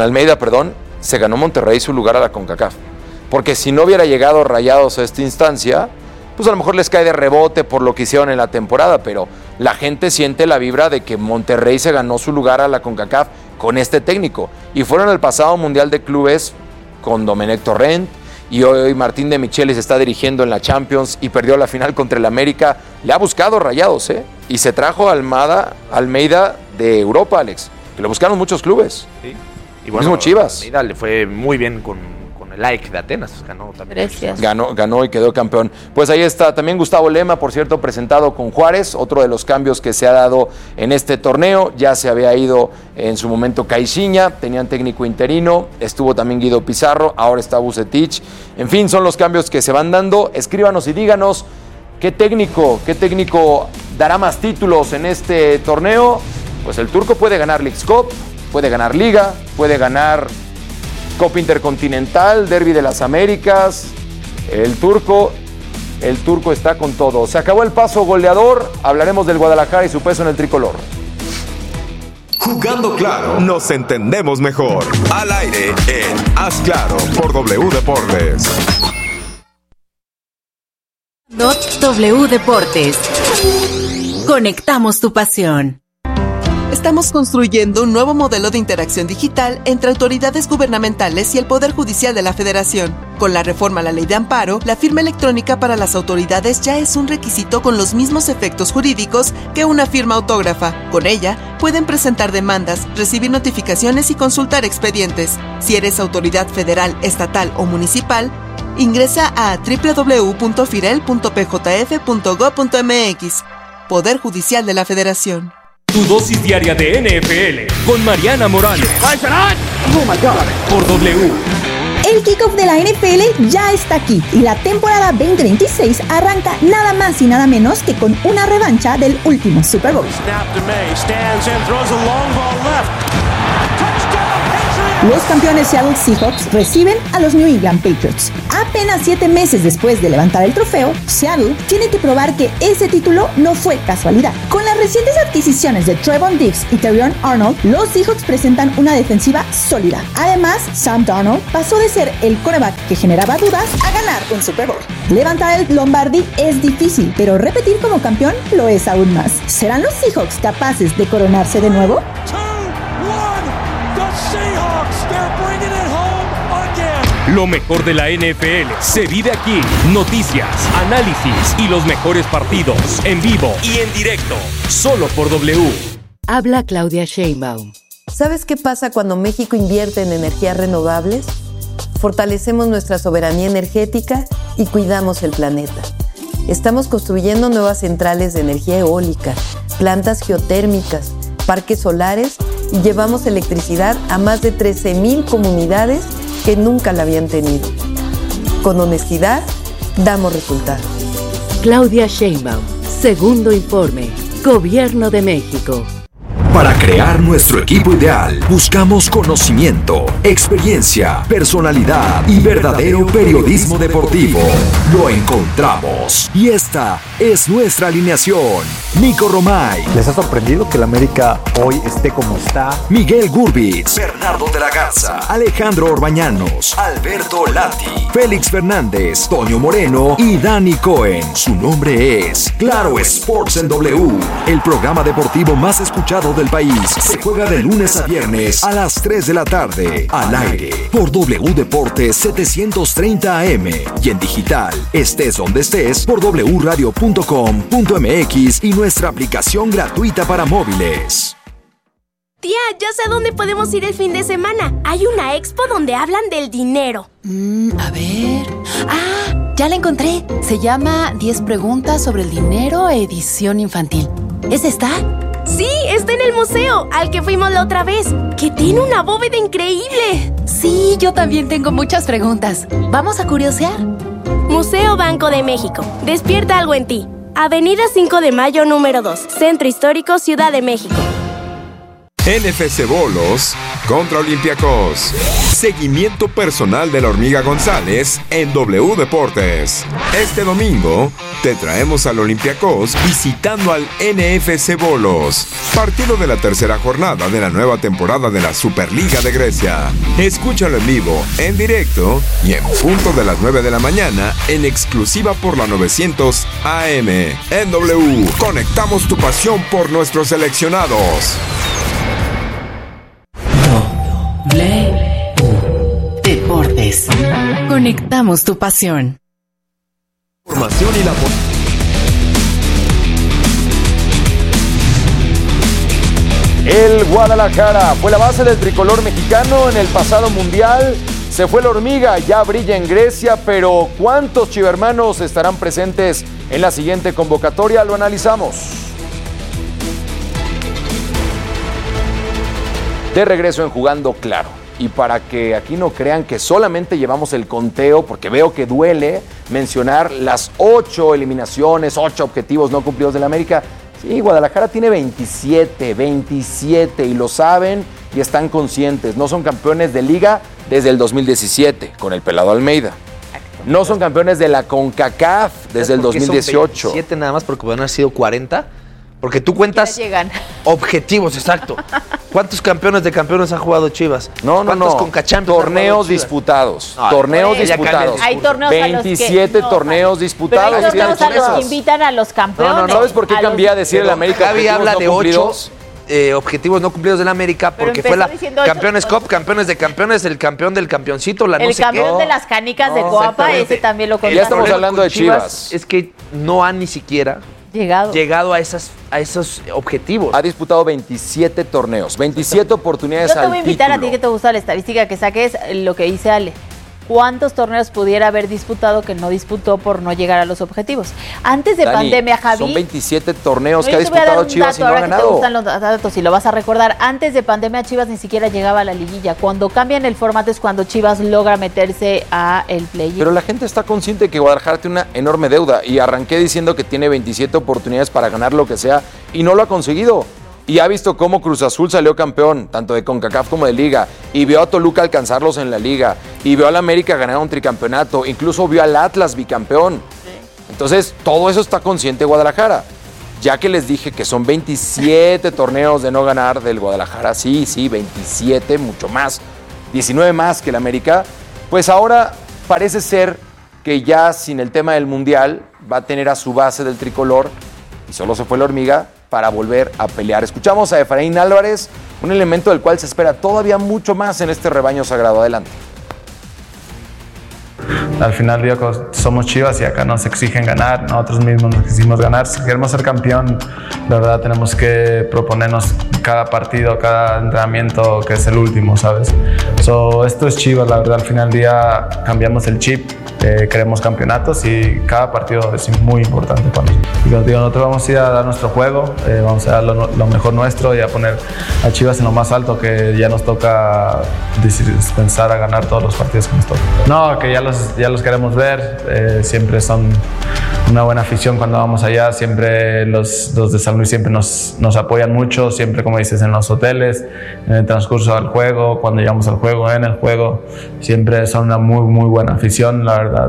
Speaker 5: se ganó Monterrey su lugar a la CONCACAF. Porque si no hubiera llegado Rayados a esta instancia, pues a lo mejor les cae de rebote por lo que hicieron en la temporada, pero la gente siente la vibra de que Monterrey se ganó su lugar a la CONCACAF con este técnico. Y fueron al pasado Mundial de Clubes con Domenech Torrent, y hoy Martín de Michelis está dirigiendo en la Champions y perdió la final contra el América. Le ha buscado Rayados, y se trajo a Almeida de Europa, Alex, que lo buscaron muchos clubes.
Speaker 7: Sí. Y bueno,
Speaker 5: mismo Chivas.
Speaker 7: Almeida le fue muy bien con el AEK de Atenas, ganó también.
Speaker 5: Ganó y quedó campeón. Pues ahí está también Gustavo Lema, por cierto, presentado con Juárez, otro de los cambios que se ha dado en este torneo. Ya se había ido en su momento Caixinha, tenían técnico interino, estuvo también Guido Pizarro, ahora está Vucetich. En fin, son los cambios que se van dando. Escríbanos y díganos qué técnico dará más títulos en este torneo. Pues el Turco puede ganar Leagues Cup, puede ganar Liga, puede ganar Copa Intercontinental, Derby de las Américas. El turco está con todo. Se acabó el paso goleador. Hablaremos del Guadalajara y su peso en el tricolor.
Speaker 2: Jugando claro, nos entendemos mejor. Al aire en Haz Claro por W Deportes.
Speaker 1: W Deportes. Conectamos tu pasión.
Speaker 8: Estamos construyendo un nuevo modelo de interacción digital entre autoridades gubernamentales y el Poder Judicial de la Federación. Con la reforma a la Ley de Amparo, la firma electrónica para las autoridades ya es un requisito con los mismos efectos jurídicos que una firma autógrafa. Con ella, pueden presentar demandas, recibir notificaciones y consultar expedientes. Si eres autoridad federal, estatal o municipal, ingresa a www.firel.pjf.gov.mx. Poder Judicial de la Federación.
Speaker 9: Tu dosis diaria de NFL con Mariana Morales.
Speaker 10: Oh my God.
Speaker 9: Por W.
Speaker 10: El kickoff de la NFL ya está aquí y la temporada 2026 arranca nada más y nada menos que con una revancha del último Super Bowl. Los campeones Seattle Seahawks reciben a los New England Patriots. Apenas 7 meses después de levantar el trofeo, Seattle tiene que probar que ese título no fue casualidad. Con las recientes adquisiciones de Trevon Diggs y Terrion Arnold, los Seahawks presentan una defensiva sólida. Además, Sam Darnold pasó de ser el quarterback que generaba dudas a ganar un Super Bowl. Levantar el Lombardi es difícil, pero repetir como campeón lo es aún más. ¿Serán los Seahawks capaces de coronarse de nuevo?
Speaker 9: Lo mejor de la NFL se vive aquí. Noticias, análisis y los mejores partidos en vivo y en directo. Solo por W.
Speaker 1: Habla Claudia Sheinbaum.
Speaker 11: ¿Sabes qué pasa cuando México invierte en energías renovables? Fortalecemos nuestra soberanía energética y cuidamos el planeta. Estamos construyendo nuevas centrales de energía eólica, plantas geotérmicas, parques solares y llevamos electricidad a más de 13,000 comunidades que nunca la habían tenido. Con honestidad, damos resultados.
Speaker 1: Claudia Sheinbaum, segundo informe, Gobierno de México.
Speaker 4: Para crear nuestro equipo ideal, buscamos conocimiento, experiencia, personalidad y verdadero periodismo deportivo. Lo encontramos y esta es nuestra alineación. Nico Romay.
Speaker 12: ¿Les ha sorprendido que el América hoy esté como está?
Speaker 4: Miguel Gurbitz, Bernardo de la Garza, Alejandro Orbañanos, Alberto Lati, Félix Fernández, Toño Moreno y Dani Cohen. Su nombre es Claro Sports en W, el programa deportivo más escuchado de el país. Se juega de lunes a viernes a las 3 de la tarde. Al aire por W Deportes 730 AM. Y en digital, estés donde estés, por wradio.com.mx y nuestra aplicación gratuita para móviles.
Speaker 13: Tía, ya sé a dónde podemos ir el fin de semana. Hay una expo donde hablan del dinero.
Speaker 14: A ver... ¡Ah! Ya la encontré. Se llama 10 preguntas sobre el dinero, edición infantil. ¿Es esta?
Speaker 13: Sí, está en el museo, al que fuimos la otra vez, que tiene una bóveda increíble.
Speaker 14: Sí, yo también tengo muchas preguntas. ¿Vamos a curiosear?
Speaker 13: Museo Banco de México. Despierta algo en ti. Avenida 5 de Mayo, número 2. Centro Histórico, Ciudad de México.
Speaker 2: NFC Bolos contra Olympiacos. Seguimiento personal de la Hormiga González en W Deportes. Este domingo te traemos al Olympiacos visitando al NFC Bolos. Partido de la tercera jornada de la nueva temporada de la Superliga de Grecia. Escúchalo en vivo, en directo y en punto de las 9 de la mañana en exclusiva por la 900 AM. En W, conectamos tu pasión por nuestros seleccionados.
Speaker 14: Deportes. Conectamos tu pasión.
Speaker 2: Información y la
Speaker 5: El Guadalajara fue la base del tricolor mexicano en el pasado mundial. Se fue la hormiga, ya brilla en Grecia, pero ¿cuántos chivermanos estarán presentes en la siguiente convocatoria? Lo analizamos. De regreso en Jugando Claro. Y para que aquí no crean que solamente llevamos el conteo, porque veo que duele mencionar las 8 eliminaciones, 8 objetivos no cumplidos de la América. Sí, Guadalajara tiene 27 y lo saben y están conscientes. No son campeones de Liga desde el 2017 con el Pelado Almeida. No son campeones de la CONCACAF desde el 2018.
Speaker 7: Son 27 nada más porque pueden haber sido 40. Porque tú cuentas objetivos, exacto. ¿Cuántos campeones de campeones ha jugado Chivas?
Speaker 5: No.
Speaker 7: ¿Cuántos CONCACHAMPIONS
Speaker 5: torneos disputados.
Speaker 7: No,
Speaker 5: torneos disputados.
Speaker 6: Hay torneos
Speaker 5: 27
Speaker 6: a los que
Speaker 5: torneos disputados.
Speaker 6: Pero hay torneos a los que invitan a los campeones.
Speaker 5: No, ¿sabes por qué cambié a decir el América?
Speaker 7: Javi habla de 8 objetivos no cumplidos de la América porque fue la Campeones Cup, campeones de campeones, el campeón del campeoncito, la no sé qué.
Speaker 6: El campeón de las canicas de Coapa, ese también lo contamos.
Speaker 5: Ya estamos hablando de Chivas.
Speaker 7: Es que no han ni siquiera llegado a esos objetivos.
Speaker 5: Ha disputado 27 torneos, 27 oportunidades al título.
Speaker 6: Yo te voy a invitar a ti que te gusta la estadística que saques lo que dice Ale. ¿Cuántos torneos pudiera haber disputado que no disputó por no llegar a los objetivos? Antes de pandemia, Javi...
Speaker 5: Son 27 torneos que ha disputado Chivas y no ha ganado.
Speaker 6: Te gustan los datos y lo vas a recordar. Antes de pandemia, Chivas ni siquiera llegaba a la liguilla. Cuando cambian el formato es cuando Chivas logra meterse a el play-in.
Speaker 5: Pero la gente está consciente de que Guadalajara tiene una enorme deuda y arranqué diciendo que tiene 27 oportunidades para ganar lo que sea y no lo ha conseguido. Y ha visto cómo Cruz Azul salió campeón, tanto de CONCACAF como de Liga, y vio a Toluca alcanzarlos en la Liga, y vio a la América ganar un tricampeonato, incluso vio al Atlas bicampeón. Entonces, todo eso está consciente Guadalajara. Ya que les dije que son 27 torneos de no ganar del Guadalajara, sí, 27, mucho más, 19 más que el América, pues ahora parece ser que ya sin el tema del Mundial va a tener a su base del tricolor, y solo se fue la hormiga, para volver a pelear. Escuchamos a Efraín Álvarez, un elemento del cual se espera todavía mucho más en este rebaño sagrado. Adelante.
Speaker 15: Al final del día somos Chivas y acá nos exigen ganar, nosotros mismos nos quisimos ganar. Si queremos ser campeón, la verdad tenemos que proponernos cada partido, cada entrenamiento que es el último, ¿sabes? Esto es Chivas, la verdad al final del día cambiamos el chip, queremos campeonatos y cada partido es muy importante para nosotros. Y como digo, nosotros vamos a ir a dar nuestro juego, vamos a dar lo mejor nuestro y a poner a Chivas en lo más alto, que ya nos toca pensar a ganar todos los partidos que nos tocan. No, que ya los queremos ver, siempre son una buena afición cuando vamos allá, siempre los de San Luis siempre nos apoyan mucho, siempre como dices en los hoteles, en el transcurso del juego, cuando llegamos al juego, en el juego, siempre son una muy buena afición, la verdad.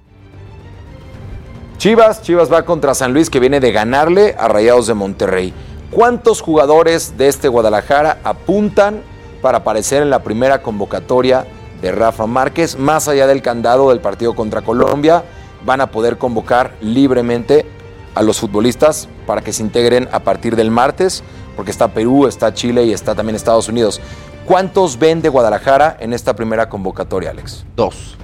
Speaker 5: Chivas va contra San Luis, que viene de ganarle a Rayados de Monterrey. ¿Cuántos jugadores de este Guadalajara apuntan para aparecer en la primera convocatoria de Rafa Márquez? Más allá del candado del partido contra Colombia, van a poder convocar libremente a los futbolistas para que se integren a partir del martes porque está Perú, está Chile y está también Estados Unidos. ¿Cuántos ven de Guadalajara en esta primera convocatoria, Alex?
Speaker 7: 2.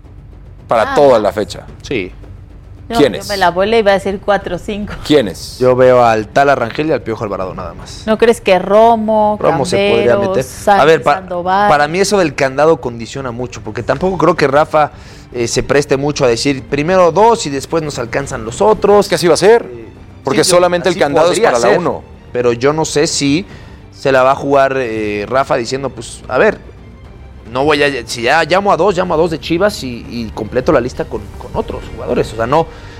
Speaker 5: Para toda la fecha.
Speaker 7: Sí.
Speaker 6: No,
Speaker 5: ¿Quiénes?
Speaker 6: yo me la volé y iba a decir 4 o 5.
Speaker 5: ¿Quiénes?
Speaker 7: Yo veo al Tala Rangel y al Piojo Alvarado nada más.
Speaker 6: ¿No crees que Romo
Speaker 7: se podría meter?
Speaker 6: Santi,
Speaker 7: A ver,
Speaker 6: Sandoval?
Speaker 7: para mí eso del candado condiciona mucho, porque tampoco creo que Rafa se preste mucho a decir primero 2 y después nos alcanzan los otros.
Speaker 5: Es que así va a ser, porque
Speaker 7: Sí,
Speaker 5: solamente el
Speaker 7: así
Speaker 5: candado es
Speaker 7: podría
Speaker 5: para
Speaker 7: ser,
Speaker 5: la 1.
Speaker 7: Pero yo no sé si se la va a jugar Rafa diciendo, pues, a ver, no voy a, si ya llamo a 2 de Chivas y completo la lista con otros jugadores. O sea,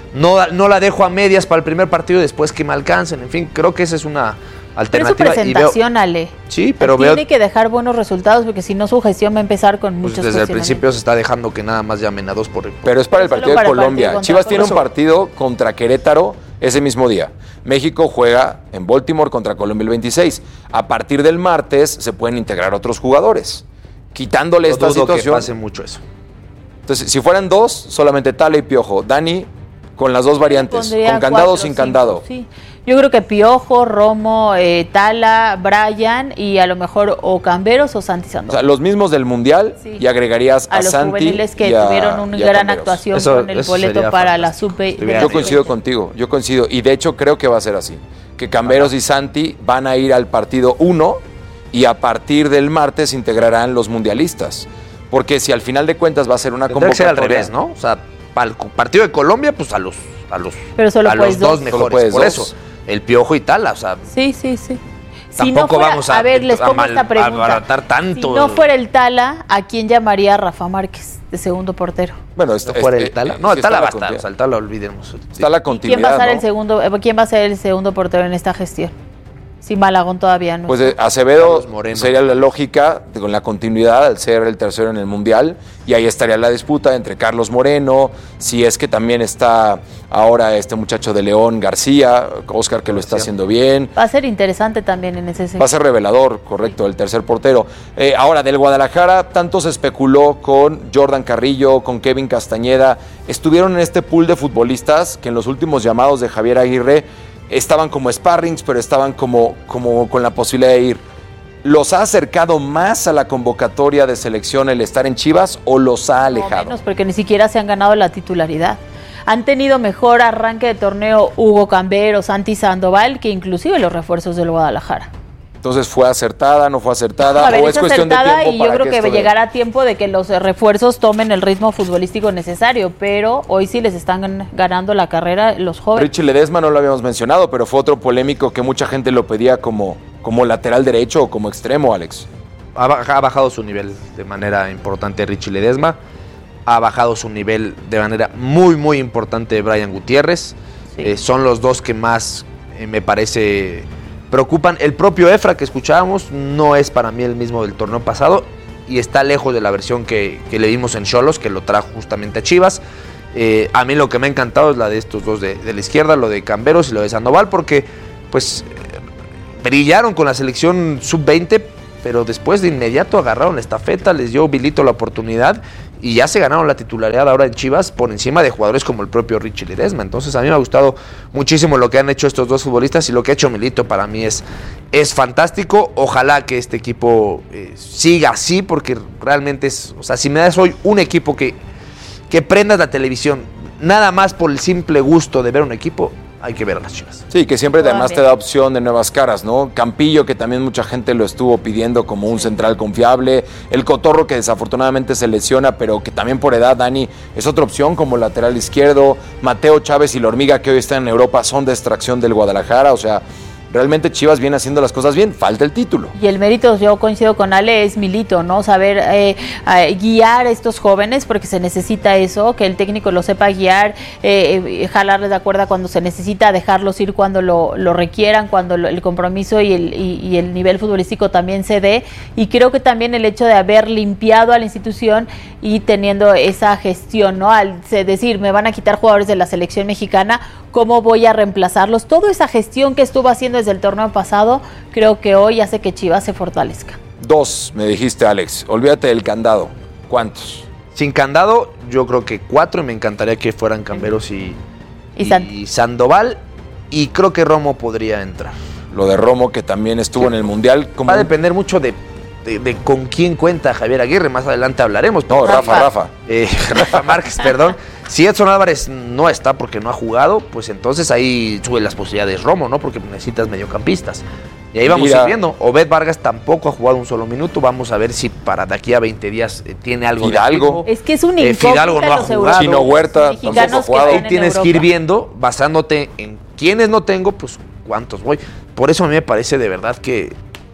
Speaker 7: no la dejo a medias para el primer partido y después que me alcancen. En fin, creo que esa es una alternativa.
Speaker 6: Pero es su presentación, Ale.
Speaker 7: Sí, pero
Speaker 6: tiene que dejar buenos resultados porque si no su gestión va a empezar con
Speaker 7: pues
Speaker 6: muchos
Speaker 7: desde el
Speaker 6: cuestionamientos.
Speaker 7: principio se está dejando que nada más llamen a 2 por
Speaker 5: Pero es para el partido de
Speaker 6: para el
Speaker 5: Colombia.
Speaker 6: partido
Speaker 5: Chivas
Speaker 6: contra
Speaker 5: tiene un
Speaker 6: Colombia.
Speaker 5: partido contra Querétaro ese mismo día. México juega en Baltimore contra Colombia el 26. A partir del martes se pueden integrar otros jugadores, quitándole esta
Speaker 7: dudo
Speaker 5: situación.
Speaker 7: que pase mucho eso.
Speaker 5: Entonces, si fueran 2, solamente Tala y Piojo. Dani, con las 2 variantes,
Speaker 6: Pondría
Speaker 5: con candado o
Speaker 6: 4,
Speaker 5: sin
Speaker 6: 5,
Speaker 5: candado.
Speaker 6: Sí. Yo creo que Piojo, Romo, Tala, Brian y a lo mejor o Camberos o Santi
Speaker 5: O
Speaker 6: Sandoval.
Speaker 5: sea, los mismos del Mundial
Speaker 6: Sí.
Speaker 5: y agregarías a
Speaker 6: A los
Speaker 5: Santi
Speaker 6: juveniles que
Speaker 5: y a-
Speaker 6: tuvieron una
Speaker 5: y a
Speaker 6: gran
Speaker 5: Camberos.
Speaker 6: actuación
Speaker 7: Eso-
Speaker 6: con el
Speaker 7: eso
Speaker 6: boleto
Speaker 7: sería
Speaker 6: para la
Speaker 7: fantástico.
Speaker 6: sub-20.
Speaker 5: Yo coincido contigo, yo coincido. Y de hecho creo que va a ser así. Que Camberos y Santi van a ir al partido 1 y a partir del martes integrarán los mundialistas. Porque si al final de cuentas va a ser una
Speaker 7: Tendría que ser
Speaker 5: convocatoria...
Speaker 7: al revés, ¿no? O sea, para el partido de Colombia, pues a los
Speaker 6: Pero solo
Speaker 7: a
Speaker 6: puedes
Speaker 7: los 2
Speaker 6: dos.
Speaker 5: Solo
Speaker 7: mejores.
Speaker 5: puedes
Speaker 7: Por
Speaker 5: 2.
Speaker 7: eso, el Piojo y Tala, o sea,
Speaker 6: Sí. Si
Speaker 7: tampoco
Speaker 6: no fuera,
Speaker 7: vamos
Speaker 6: a ver, les pongo esta pregunta.
Speaker 7: abaratar tanto.
Speaker 6: Si no fuera el Tala, ¿a quién llamaría a Rafa Márquez de segundo portero?
Speaker 5: Bueno,
Speaker 7: ¿No fuera el Tala? No,
Speaker 5: sí
Speaker 7: el Tala
Speaker 5: está
Speaker 7: va a
Speaker 5: la
Speaker 7: estar,
Speaker 5: continuidad.
Speaker 7: o sea, el Tala olvidemos.
Speaker 5: Está la
Speaker 6: ¿Quién va a
Speaker 5: continuidad,
Speaker 6: ser
Speaker 5: ¿no?
Speaker 6: quién va a ser el segundo portero en esta gestión? Si Malagón todavía no.
Speaker 5: Pues
Speaker 6: está.
Speaker 5: Acevedo
Speaker 7: Carlos Moreno.
Speaker 5: sería la lógica con la continuidad al ser el tercero en el Mundial y ahí estaría la disputa entre Carlos Moreno, si es que también está ahora este muchacho de León García, Oscar que lo está haciendo bien.
Speaker 6: Va a ser interesante también en ese
Speaker 5: Va a
Speaker 6: sentido.
Speaker 5: ser revelador, correcto, el tercer portero. Ahora, del Guadalajara, tanto se especuló con Jordan Carrillo, con Kevin Castañeda. Estuvieron en este pool de futbolistas que en los últimos llamados de Javier Aguirre estaban como sparrings, pero estaban como con la posibilidad de ir. ¿Los ha acercado más a la convocatoria de selección el estar en Chivas o los ha
Speaker 6: No
Speaker 5: alejado?
Speaker 6: menos, porque ni siquiera se han ganado la titularidad. Han tenido mejor arranque de torneo Hugo Camberos, Santi Sandoval, que inclusive los refuerzos del Guadalajara.
Speaker 5: Entonces, ¿fue acertada, no fue acertada?
Speaker 6: A ver,
Speaker 5: ¿O
Speaker 6: es
Speaker 5: es cuestión de
Speaker 6: acertada
Speaker 5: tiempo
Speaker 6: y yo
Speaker 5: para
Speaker 6: creo que
Speaker 5: esto de-
Speaker 6: llegará tiempo de que los refuerzos tomen el ritmo futbolístico necesario, pero hoy sí les están ganando la carrera los jóvenes.
Speaker 5: Richie Ledesma no lo habíamos mencionado, pero fue otro polémico que mucha gente lo pedía como lateral derecho o como extremo, Alex.
Speaker 7: Ha bajado su nivel de manera importante Richie Ledesma. Ha bajado su nivel de manera muy importante Brian Gutiérrez. Son los dos que más me parece preocupan. El propio Efra que escuchábamos no es para mí el mismo del torneo pasado y está lejos de la versión que le dimos en Xolos, que lo trajo justamente a Chivas. A mí lo que me ha encantado es la de estos dos de la izquierda, lo de Camberos y lo de Sandoval, porque pues brillaron con la selección sub-20, pero después de inmediato agarraron la estafeta, les dio Vilito la oportunidad y ya se ganaron la titularidad ahora en Chivas por encima de jugadores como el propio Richie Ledesma. Entonces a mí me ha gustado muchísimo lo que han hecho estos dos futbolistas y lo que ha hecho Milito para mí es fantástico. Ojalá que este equipo siga así, porque realmente es, o sea, si me das hoy un equipo que prendas la televisión nada más por el simple gusto de ver un equipo, hay que ver a las Chivas.
Speaker 5: Sí, que siempre además te da opción de nuevas caras, ¿no? Campillo, que también mucha gente lo estuvo pidiendo como un central confiable. El Cotorro, que desafortunadamente se lesiona, pero que también por edad, Dani, es otra opción como lateral izquierdo. Mateo Chávez y la Hormiga, que hoy están en Europa, son de extracción del Guadalajara. O sea, realmente Chivas viene haciendo las cosas bien. Falta el título.
Speaker 6: Y el mérito, yo coincido con Ale, es Milito, ¿no? Saber guiar a estos jóvenes, porque se necesita eso, que el técnico lo sepa guiar, jalarles de cuerda cuando se necesita, dejarlos ir cuando lo requieran, cuando el compromiso y el nivel futbolístico también se dé. Y creo que también el hecho de haber limpiado a la institución y teniendo esa gestión, ¿no? Al decir, me van a quitar jugadores de la selección mexicana, ¿cómo voy a reemplazarlos? Toda esa gestión que estuvo haciendo desde el torneo pasado, creo que hoy hace que Chivas se fortalezca.
Speaker 5: 2, me dijiste, Alex. Olvídate del candado. ¿Cuántos?
Speaker 7: Sin candado, yo creo que 4 y me encantaría que fueran Camberos y
Speaker 6: Y
Speaker 7: Sandoval. Y creo que Romo podría entrar.
Speaker 5: lo de Romo, que también estuvo en el Mundial.
Speaker 7: Va a depender mucho de con quién cuenta Javier Aguirre, más adelante hablaremos.
Speaker 5: No, Rafa
Speaker 7: Márquez, perdón. Si Edson Álvarez no está porque no ha jugado, pues entonces ahí sube las posibilidades Romo, ¿no? Porque necesitas mediocampistas. Y ahí vamos a ir viendo. Obed Vargas tampoco ha jugado un solo minuto. Vamos a ver si para de aquí a 20 días tiene algo
Speaker 5: Fidalgo.
Speaker 6: Es que es un incógnito.
Speaker 7: Fidalgo no ha jugado.
Speaker 5: Chino Huerta tampoco ha jugado.
Speaker 7: Ahí tienes que ir viendo, basándote en quiénes no tengo, pues cuántos voy. Por eso a mí me parece de verdad que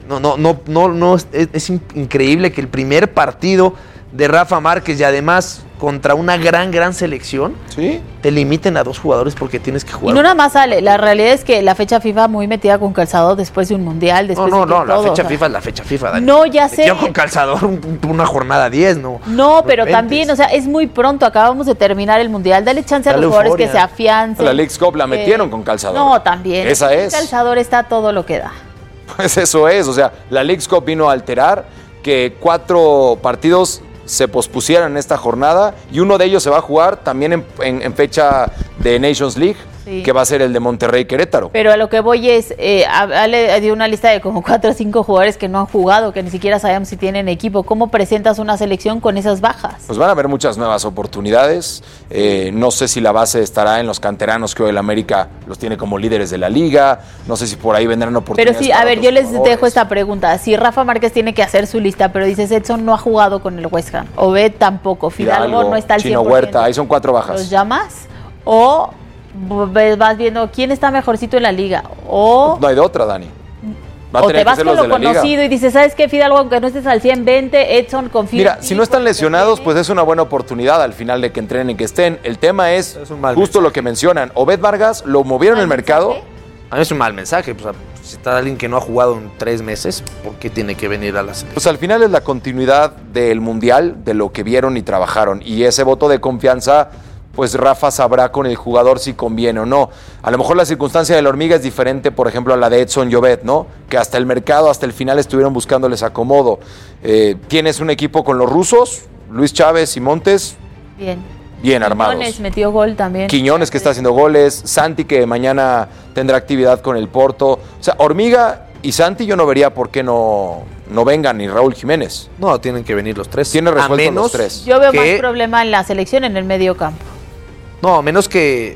Speaker 7: no es increíble que el primer partido de Rafa Márquez y además contra una gran selección, te limiten a 2 jugadores porque tienes que jugar.
Speaker 6: Y no nada más sale, la realidad es que la fecha FIFA muy metida con Calzador después de un mundial, después
Speaker 7: No,
Speaker 6: de
Speaker 7: la fecha FIFA es la fecha FIFA, Dani.
Speaker 6: No, ya sé.
Speaker 7: Yo con Calzador una jornada 10, ¿no?
Speaker 6: No, pero también, o sea, es muy pronto, acabamos de terminar el mundial, dale chance a los jugadores que se afiancen.
Speaker 5: La Leagues Cup la metieron con Calzador.
Speaker 6: No, también.
Speaker 5: Esa es.
Speaker 6: Calzador está todo lo que da.
Speaker 5: Pues eso es, o sea, la Leagues Cup vino a alterar que 4 partidos se pospusieran en esta jornada y uno de ellos se va a jugar también en fecha de Nations League, que va a ser el de Monterrey Querétaro.
Speaker 6: Pero a lo que voy es, Ale dio una lista de como 4 o 5 jugadores que no han jugado, que ni siquiera sabemos si tienen equipo. ¿Cómo presentas una selección con esas bajas?
Speaker 5: Pues van a haber muchas nuevas oportunidades. No sé si la base estará en los canteranos que hoy el América los tiene como líderes de la liga. No sé si por ahí vendrán oportunidades.
Speaker 6: Pero sí, a ver, yo les dejo esta pregunta. Si Rafa Márquez tiene que hacer su lista, pero dices Edson no ha jugado con el West Ham, Obed tampoco, Fidalgo no está al 100%.
Speaker 5: Chino Huerta, ahí son 4 bajas.
Speaker 6: ¿Los llamas? O vas viendo quién está mejorcito en la liga. O
Speaker 5: no hay de otra, Dani.
Speaker 6: O te vas con lo conocido y dices, ¿sabes qué, Fidalgo? Aunque no estés al 100, 20, Edson, confía.
Speaker 5: Mira, si no están lesionados, pues es una buena oportunidad al final de que entrenen y que estén. El tema es justo lo que mencionan. Obed Vargas lo movieron en el mercado.
Speaker 7: A mí es un mal mensaje. Pues, si está alguien que no ha jugado en 3 meses, ¿por qué tiene que venir a la selección?
Speaker 5: Pues al final es la continuidad del Mundial, de lo que vieron y trabajaron. Y ese voto de confianza, pues Rafa sabrá con el jugador si conviene o no. A lo mejor la circunstancia de la Hormiga es diferente, por ejemplo, a la de Edson y Obed, ¿no? Que hasta el mercado, hasta el final estuvieron buscándoles acomodo. Tienes un equipo con los rusos, Luis Chávez y Montes. Bien armados.
Speaker 6: Quiñones metió gol también.
Speaker 5: Quiñones que está haciendo goles, Santi que mañana tendrá actividad con el Porto. O sea, Hormiga y Santi yo no vería por qué no vengan, ni Raúl Jiménez.
Speaker 7: No, tienen que venir los 3.
Speaker 5: Tiene resuelto los 3.
Speaker 6: Yo veo más problema en la selección en el medio campo.
Speaker 7: No, a menos que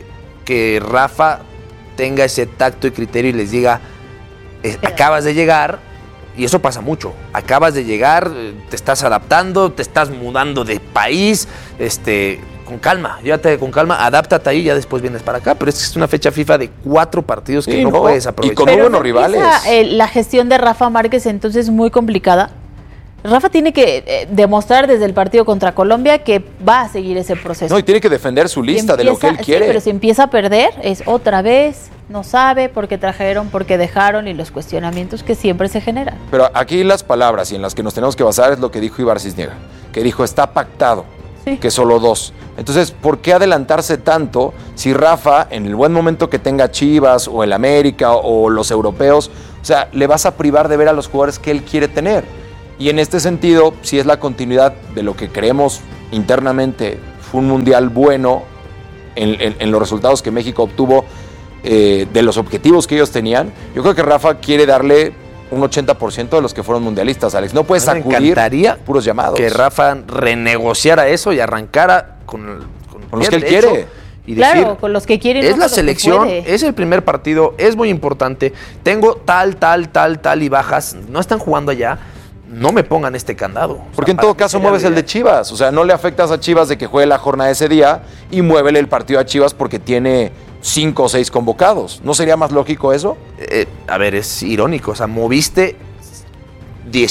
Speaker 7: Rafa tenga ese tacto y criterio y les diga, acabas de llegar, y eso pasa mucho, acabas de llegar, te estás adaptando, te estás mudando de país, con calma, llévate con calma, adáptate ahí y ya después vienes para acá, pero es una fecha FIFA de 4 partidos que no puedes aprovechar.
Speaker 5: Y con muy buenos rivales.
Speaker 6: La gestión de Rafa Márquez entonces es muy complicada. Rafa tiene que demostrar desde el partido contra Colombia que va a seguir ese proceso.
Speaker 5: No, y tiene que defender su lista de lo que él quiere.
Speaker 6: Sí, pero si empieza a perder, es otra vez, no sabe, porque trajeron, porque dejaron y los cuestionamientos que siempre se generan.
Speaker 5: Pero aquí las palabras y en las que nos tenemos que basar es lo que dijo Ibar Cisniega, que dijo, está pactado, que solo 2. Entonces, ¿por qué adelantarse tanto si Rafa, en el buen momento que tenga Chivas o el América o los europeos, o sea, le vas a privar de ver a los jugadores que él quiere tener? Y en este sentido, si es la continuidad de lo que creemos internamente, fue un mundial bueno en los resultados que México obtuvo, de los objetivos que ellos tenían, yo creo que Rafa quiere darle un 80% de los que fueron mundialistas, Alex. No puedes sacudir puros llamados.
Speaker 7: Que Rafa renegociara eso y arrancara con
Speaker 5: los que él quiere.
Speaker 6: Y decir, con los que quieren.
Speaker 7: Es la selección, es el primer partido, es muy importante. Tengo tal y bajas, no están jugando allá. No me pongan este candado.
Speaker 5: Porque en todo caso mueves el de Chivas. O sea, no le afectas a Chivas de que juegue la jornada ese día y muévele el partido a Chivas porque tiene 5 o 6 convocados. ¿No sería más lógico eso?
Speaker 7: A ver, es irónico. O sea, moviste